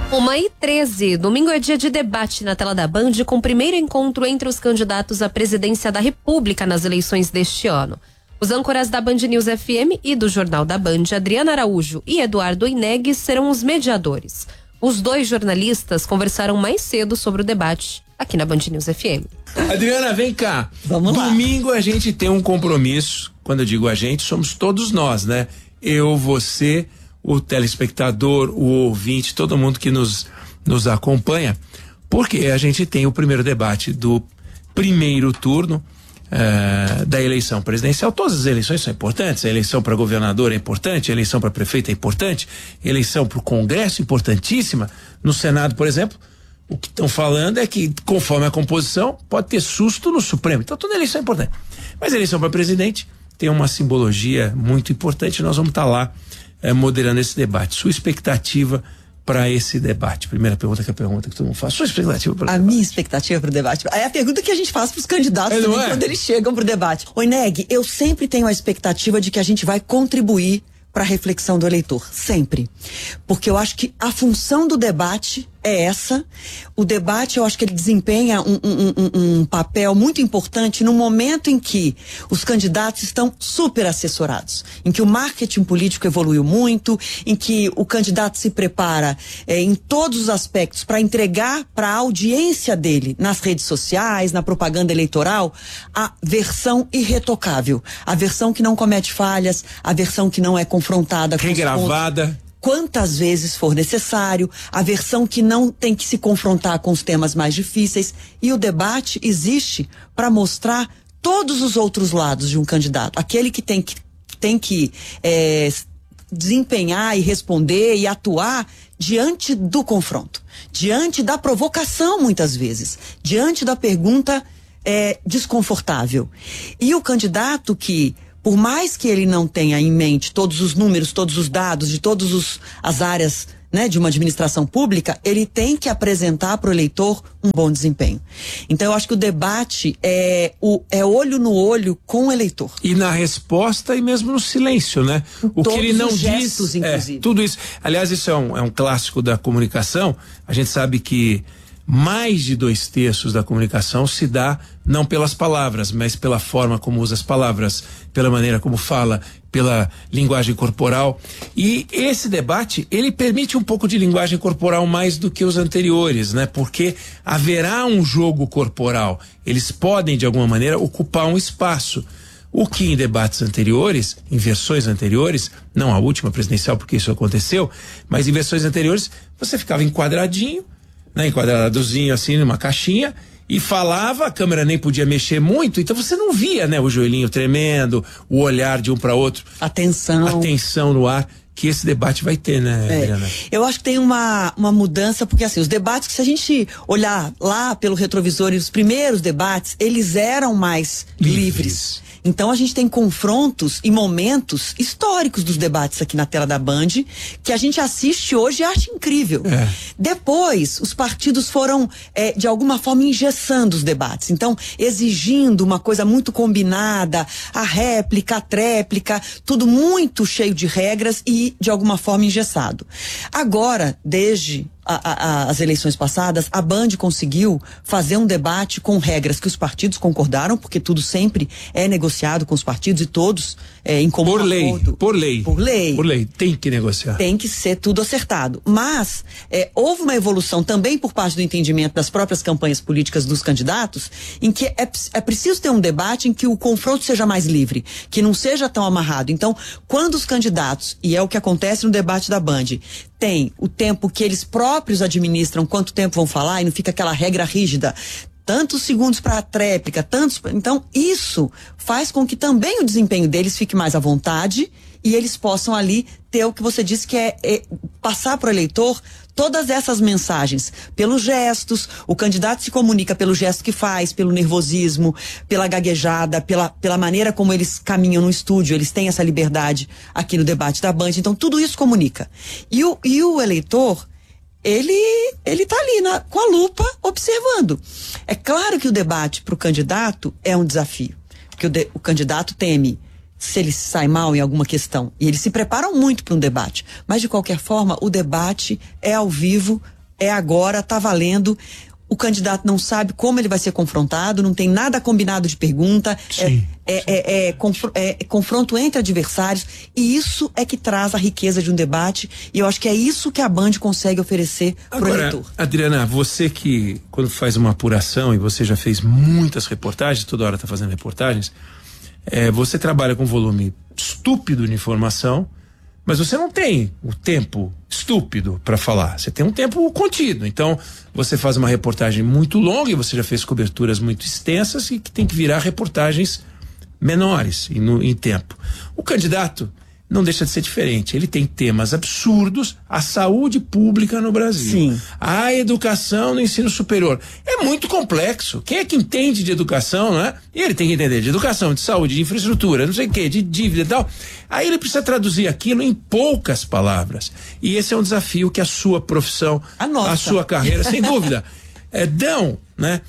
1h13, domingo é dia de debate na tela da Band com o primeiro encontro entre os candidatos à presidência da República nas eleições deste ano. Os âncoras da Band News FM e do Jornal da Band, Adriana Araújo e Eduardo Oineg, serão os mediadores. Os dois jornalistas conversaram mais cedo sobre o debate aqui na Band News FM. Adriana, vem cá. Vamos lá. Domingo a gente tem um compromisso. Quando eu digo a gente, somos todos nós, né? Eu, você, o telespectador, o ouvinte, todo mundo que nos acompanha, porque a gente tem o primeiro debate do primeiro turno da eleição presidencial. Todas as eleições são importantes. A eleição para governador é importante, a eleição para prefeito é importante, a eleição para o Congresso é importantíssima. No Senado, por exemplo, o que estão falando é que, conforme a composição, pode ter susto no Supremo. Então toda eleição é importante. Mas a eleição para presidente tem uma simbologia muito importante. Nós vamos estar lá moderando esse debate. Sua expectativa para esse debate? Primeira pergunta que todo mundo faz. Sua expectativa para o debate? Minha expectativa para o debate é a pergunta que a gente faz para os candidatos quando eles chegam para o debate. Oineg, eu sempre tenho a expectativa de que a gente vai contribuir para a reflexão do eleitor, sempre. Porque eu acho que a função do debate é essa. O debate, eu acho que ele desempenha um papel muito importante no momento em que os candidatos estão super assessorados, em que o marketing político evoluiu muito, em que o candidato se prepara em todos os aspectos para entregar para a audiência dele, nas redes sociais, na propaganda eleitoral, a versão irretocável, a versão que não comete falhas, a versão que não é confrontada com regravada, quantas vezes for necessário, a versão que não tem que se confrontar com os temas mais difíceis. E o debate existe para mostrar todos os outros lados de um candidato. Aquele que tem que desempenhar e responder e atuar diante do confronto, diante da provocação, muitas vezes, diante da pergunta desconfortável. E o candidato que, por mais que ele não tenha em mente todos os números, todos os dados de todas as áreas, né, de uma administração pública, ele tem que apresentar para o eleitor um bom desempenho. Então eu acho que o debate é olho no olho com o eleitor. E na resposta e mesmo no silêncio, né? O todos que ele não os gestos, diz, inclusive. tudo isso. Aliás, isso é um clássico da comunicação. A gente sabe que mais de 2/3 da comunicação se dá não pelas palavras, mas pela forma como usa as palavras, pela maneira como fala, pela linguagem corporal. E esse debate, ele permite um pouco de linguagem corporal mais do que os anteriores, né? Porque haverá um jogo corporal. Eles podem, de alguma maneira, ocupar um espaço. O que em debates anteriores, em versões anteriores, não a última presidencial, porque isso aconteceu, mas em versões anteriores, você ficava enquadradozinho, assim, numa caixinha, e falava, a câmera nem podia mexer muito, então você não via, né, o joelhinho tremendo, o olhar de um para outro. Atenção no ar, que esse debate vai ter, né, Adriana? Eu acho que tem uma mudança, porque assim, os debates, se a gente olhar lá pelo retrovisor, os primeiros debates, eles eram mais livres. Então a gente tem confrontos e momentos históricos dos debates aqui na tela da Band, que a gente assiste hoje e acha incrível. Depois, os partidos foram, de alguma forma, engessando os debates. Então, exigindo uma coisa muito combinada, a réplica, a tréplica, tudo muito cheio de regras e, de alguma forma, engessado. Agora, desde as eleições passadas, a Band conseguiu fazer um debate com regras que os partidos concordaram, porque tudo sempre é negociado com os partidos e todos em comum acordo. Por lei. Tem que negociar. Tem que ser tudo acertado. Mas houve uma evolução também por parte do entendimento das próprias campanhas políticas dos candidatos, em que é preciso ter um debate em que o confronto seja mais livre, que não seja tão amarrado. Então, quando os candidatos, e é o que acontece no debate da Band, tem o tempo que eles próprios administram, quanto tempo vão falar, e não fica aquela regra rígida, tantos segundos para a tréplica, tantos. Então, isso faz com que também o desempenho deles fique mais à vontade e eles possam ali ter o que você disse, que é passar para o eleitor todas essas mensagens, pelos gestos. O candidato se comunica pelo gesto que faz, pelo nervosismo, pela gaguejada, pela maneira como eles caminham no estúdio. Eles têm essa liberdade aqui no debate da Band. Então, tudo isso comunica. E o eleitor, ele tá ali com a lupa observando. É claro que o debate para o candidato é um desafio, porque o candidato teme se ele sai mal em alguma questão, e eles se preparam muito para um debate, mas de qualquer forma o debate é ao vivo é agora, tá valendo. O candidato não sabe como ele vai ser confrontado, não tem nada combinado de pergunta, confronto entre adversários, e isso é que traz a riqueza de um debate, e eu acho que é isso que a Band consegue oferecer pro eleitor. Adriana, você que quando faz uma apuração, e você já fez muitas reportagens, toda hora tá fazendo reportagens, você trabalha com volume estúpido de informação, mas você não tem o tempo estúpido para falar. Você tem um tempo contido. Então, você faz uma reportagem muito longa e você já fez coberturas muito extensas e que tem que virar reportagens menores em tempo. O candidato não deixa de ser diferente. Ele tem temas absurdos, a saúde pública no Brasil, sim, a educação no ensino superior. É muito complexo. Quem é que entende de educação, não é? E ele tem que entender de educação, de saúde, de infraestrutura, não sei o quê, de dívida e tal. Aí ele precisa traduzir aquilo em poucas palavras. E esse é um desafio que a sua profissão, a sua carreira, sem dúvida, dão, né?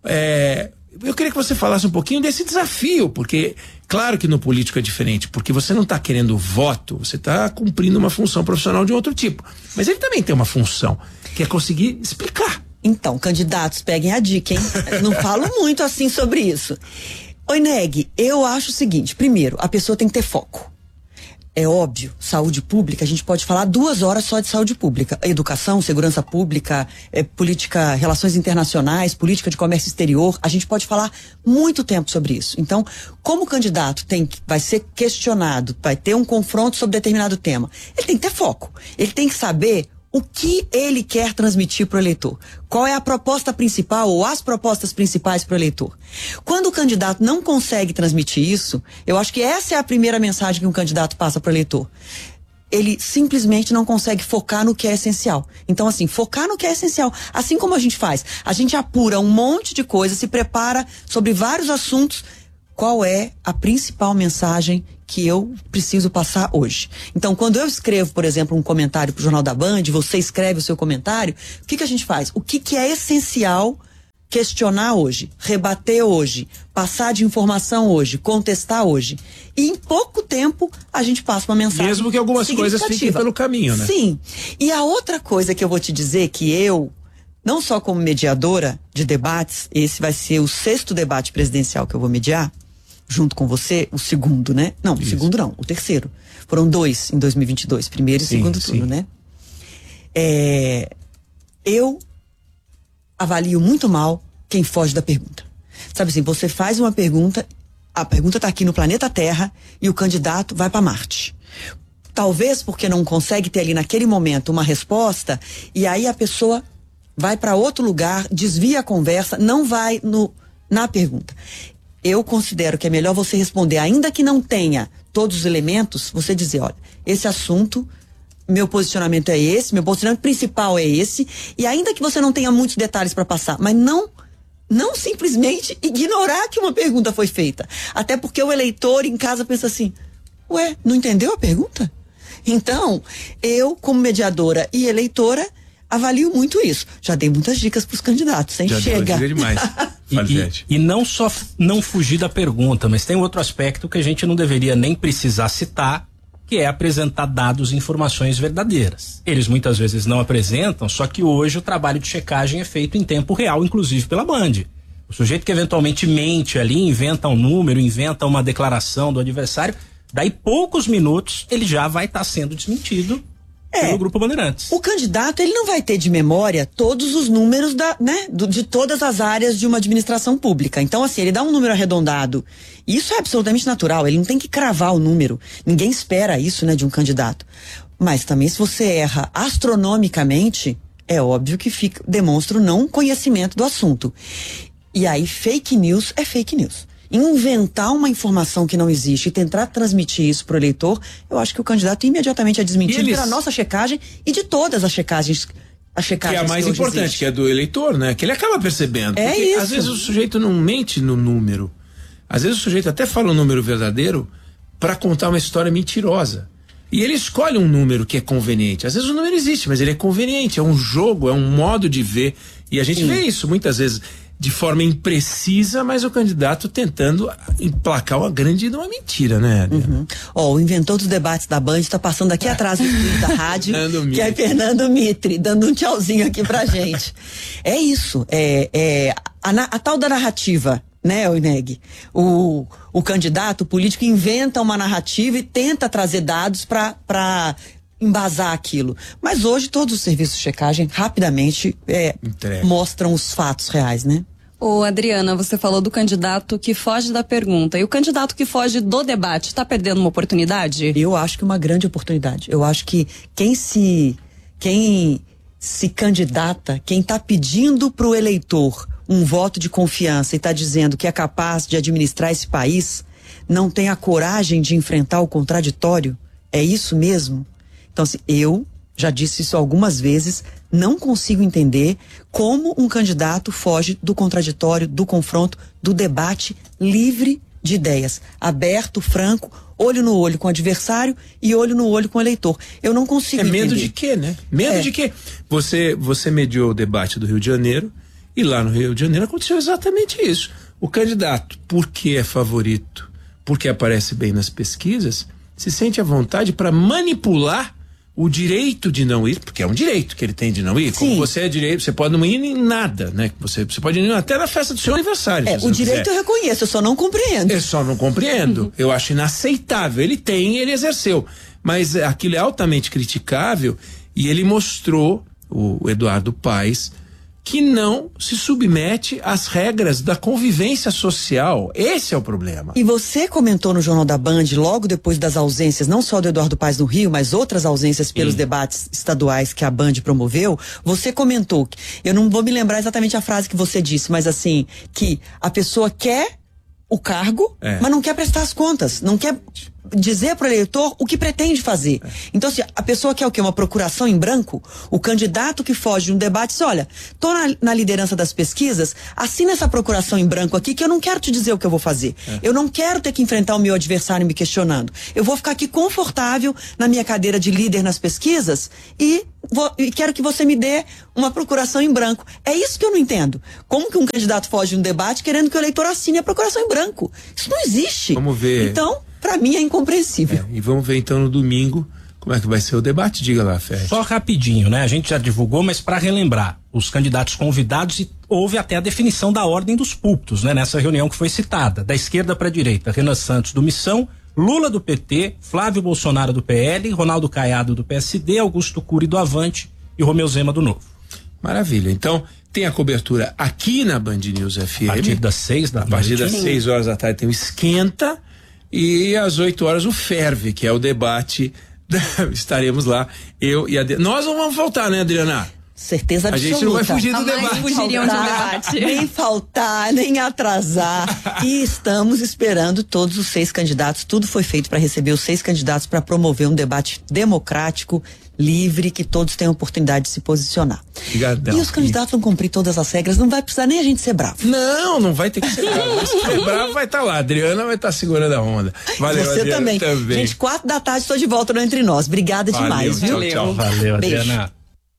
Eu queria que você falasse um pouquinho desse desafio, porque claro que no político é diferente, porque você não está querendo voto, você está cumprindo uma função profissional de outro tipo. Mas ele também tem uma função, que é conseguir explicar. Então, candidatos, peguem a dica, hein? Não falo muito assim sobre isso. Oi, Neg, eu acho o seguinte, primeiro, a pessoa tem que ter foco. É óbvio, saúde pública, a gente pode falar 2 horas só de saúde pública. Educação, segurança pública, política, relações internacionais, política de comércio exterior, a gente pode falar muito tempo sobre isso. Então, como o candidato vai ser questionado, vai ter um confronto sobre determinado tema, ele tem que ter foco. Ele tem que saber o que ele quer transmitir para o eleitor. Qual é a proposta principal ou as propostas principais para o eleitor? Quando o candidato não consegue transmitir isso, eu acho que essa é a primeira mensagem que um candidato passa para o eleitor. Ele simplesmente não consegue focar no que é essencial. Então, assim, focar no que é essencial. Assim como a gente faz. A gente apura um monte de coisas, se prepara sobre vários assuntos. Qual é a principal mensagem que eu preciso passar hoje? Então, quando eu escrevo, por exemplo, um comentário pro Jornal da Band, você escreve o seu comentário, o que a gente faz? O que é essencial questionar hoje, rebater hoje, passar de informação hoje, contestar hoje? E em pouco tempo a gente passa uma mensagem. Mesmo que algumas coisas fiquem pelo caminho, né? Sim. E a outra coisa que eu vou te dizer que eu, não só como mediadora de debates, esse vai ser o 6º debate presidencial que eu vou mediar, junto com você, o segundo, né? Não, o segundo não, o terceiro. Foram 2 em 2022, primeiro e segundo turno, né? Eu avalio muito mal quem foge da pergunta. Sabe assim, você faz uma pergunta, a pergunta tá aqui no planeta Terra e o candidato vai para Marte. Talvez porque não consegue ter ali naquele momento uma resposta e aí a pessoa vai para outro lugar, desvia a conversa, não vai na pergunta. Eu considero que é melhor você responder, ainda que não tenha todos os elementos, você dizer, olha, esse assunto, meu posicionamento é esse, meu posicionamento principal é esse, e ainda que você não tenha muitos detalhes para passar, mas não simplesmente ignorar que uma pergunta foi feita. Até porque o eleitor em casa pensa assim, ué, não entendeu a pergunta? Então, eu, como mediadora e eleitora, avalio muito isso. Já dei muitas dicas pros candidatos, hein? Chega. Deu demais. E não só não fugir da pergunta, mas tem outro aspecto que a gente não deveria nem precisar citar, que é apresentar dados e informações verdadeiras. Eles muitas vezes não apresentam, só que hoje o trabalho de checagem é feito em tempo real, inclusive pela Band. O sujeito que eventualmente mente ali, inventa um número, inventa uma declaração do adversário, daí poucos minutos ele já vai estar sendo desmentido pelo Grupo Bandeirantes. O candidato, ele não vai ter de memória todos os números de todas as áreas de uma administração pública. Então, assim, ele dá um número arredondado. Isso é absolutamente natural, ele não tem que cravar o número. Ninguém espera isso, né, de um candidato. Mas também, se você erra astronomicamente, é óbvio que demonstra o não conhecimento do assunto. E aí, fake news é fake news. Inventar uma informação que não existe e tentar transmitir isso pro eleitor, eu acho que o candidato imediatamente é desmentido pela nossa checagem e de todas as checagens. Que é a mais importante, existe. Que é do eleitor, né? Que ele acaba percebendo. É isso. Às vezes o sujeito não mente no número. Às vezes o sujeito até fala um número verdadeiro para contar uma história mentirosa. E ele escolhe um número que é conveniente. Às vezes o número existe, mas ele é conveniente. É um jogo, é um modo de ver. E a gente vê isso muitas vezes. de forma imprecisa, mas o candidato tentando emplacar uma mentira, né? O inventor dos debates da Band está passando aqui atrás do estúdio da rádio, que é Fernando Mitre, dando um tchauzinho aqui pra gente. É isso, a tal da narrativa, né, Oineg? O candidato político inventa uma narrativa e tenta trazer dados para embasar aquilo. Mas hoje todos os serviços de checagem rapidamente mostram os fatos reais, né? Ô, Adriana, você falou do candidato que foge da pergunta. E o candidato que foge do debate está perdendo uma oportunidade? Eu acho que uma grande oportunidade. Eu acho que quem se candidata, quem está pedindo para o eleitor um voto de confiança e está dizendo que é capaz de administrar esse país, não tem a coragem de enfrentar o contraditório. É isso mesmo? Então, assim, eu já disse isso algumas vezes, não consigo entender como um candidato foge do contraditório, do confronto, do debate livre de ideias, aberto, franco, olho no olho com o adversário e olho no olho com o eleitor. Eu não consigo entender. Medo de quê, né? Medo de quê? Você mediou o debate do Rio de Janeiro e lá no Rio de Janeiro aconteceu exatamente isso. O candidato, porque é favorito, porque aparece bem nas pesquisas, se sente à vontade para manipular o direito de não ir, porque é um direito que ele tem de não ir. Sim. Como você é direito, você pode não ir em nada, né? Você pode ir até na festa do seu aniversário. O direito eu reconheço, eu só não compreendo. Eu só não compreendo. Eu acho inaceitável. Ele exerceu. Mas aquilo é altamente criticável e ele mostrou, o Eduardo Paes, que não se submete às regras da convivência social. Esse é o problema. E você comentou no Jornal da Band, logo depois das ausências, não só do Eduardo Paes no Rio, mas outras ausências pelos debates estaduais que a Band promoveu, você comentou, eu não vou me lembrar exatamente a frase que você disse, mas assim, que a pessoa quer o cargo, mas não quer prestar as contas, não quer dizer para o eleitor o que pretende fazer. Então, se a pessoa quer o quê? Uma procuração em branco? O candidato que foge de um debate diz, olha, tô na liderança das pesquisas, assina essa procuração em branco aqui que eu não quero te dizer o que eu vou fazer. Eu não quero ter que enfrentar o meu adversário me questionando. Eu vou ficar aqui confortável na minha cadeira de líder nas pesquisas e quero que você me dê uma procuração em branco. É isso que eu não entendo. Como que um candidato foge de um debate querendo que o eleitor assine a procuração em branco? Isso não existe. Vamos ver. Então, para mim é incompreensível. E vamos ver então no domingo como é que vai ser o debate. Diga lá, Fred. Só rapidinho, né? A gente já divulgou, mas para relembrar, os candidatos convidados, e houve até a definição da ordem dos púlpitos, né? Nessa reunião que foi citada, da esquerda para a direita, Renan Santos do Missão, Lula do PT, Flávio Bolsonaro do PL, Ronaldo Caiado do PSD, Augusto Cury do Avante e Romeu Zema do Novo. Maravilha. Então, tem a cobertura aqui na Band News FM. A partir das 6 da tarde. A partir das 6 horas da tarde tem o Esquenta. E às 8 horas o Ferve, que é o debate. Estaremos lá, eu e a Adriana. Nós não vamos faltar, né, Adriana? Certeza absoluta. A gente não vai fugir do debate. Fugiriam de um debate. Nem faltar, nem atrasar. E estamos esperando todos os 6 candidatos. Tudo foi feito para receber os 6 candidatos para promover um debate democrático, livre, que todos tenham oportunidade de se posicionar. Obrigadão. E os candidatos vão cumprir todas as regras, não vai precisar nem a gente ser bravo. Não vai ter que ser bravo. Se ser bravo vai estar lá, a Adriana vai estar segurando a onda. Valeu, você Adriana, também. Gente, 4 da tarde estou de volta no Entre Nós. Obrigada demais, viu? Tchau. Valeu, Beijo. Adriana.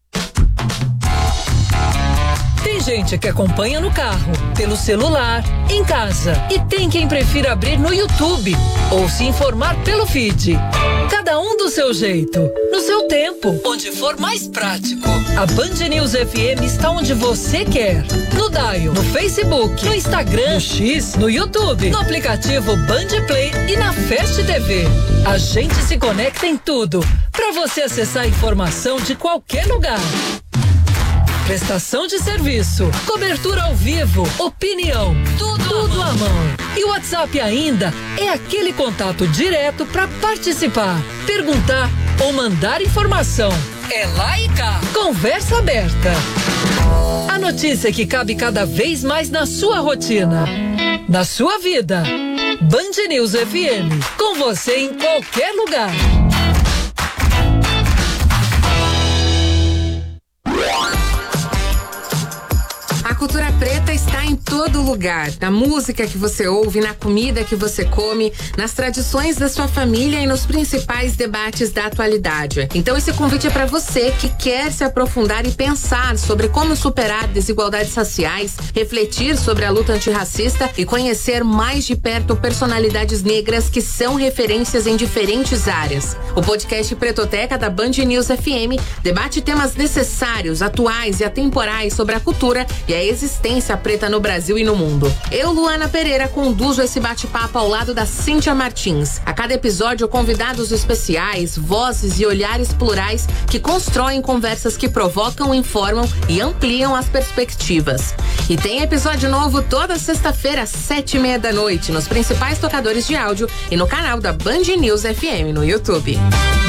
Tem gente que acompanha no carro, pelo celular, em casa. E tem quem prefira abrir no YouTube ou se informar pelo feed. Cada um do seu jeito, no seu tempo, onde for mais prático. A Band News FM está onde você quer. No Dial, no Facebook, no Instagram, no X, no YouTube, no aplicativo Band Play e na Fast TV. A gente se conecta em tudo, para você acessar a informação de qualquer lugar. Prestação de serviço, cobertura ao vivo, opinião, tudo à mão. E o WhatsApp ainda é aquele contato direto para participar, perguntar ou mandar informação. É lá e cá. Conversa aberta. A notícia que cabe cada vez mais na sua rotina, na sua vida. Band News FM, com você em qualquer lugar. A cultura preta está em tudo. todo lugar, na música que você ouve, na comida que você come, nas tradições da sua família e nos principais debates da atualidade. Então esse convite é para você que quer se aprofundar e pensar sobre como superar desigualdades raciais, refletir sobre a luta antirracista e conhecer mais de perto personalidades negras que são referências em diferentes áreas. O podcast Pretoteca da Band News FM debate temas necessários, atuais e atemporais sobre a cultura e a existência preta no Brasil e no mundo. Eu, Luana Pereira, conduzo esse bate-papo ao lado da Cíntia Martins. A cada episódio, convidados especiais, vozes e olhares plurais que constroem conversas que provocam, informam e ampliam as perspectivas. E tem episódio novo toda sexta-feira às 7:30 da noite nos principais tocadores de áudio e no canal da Band News FM no YouTube.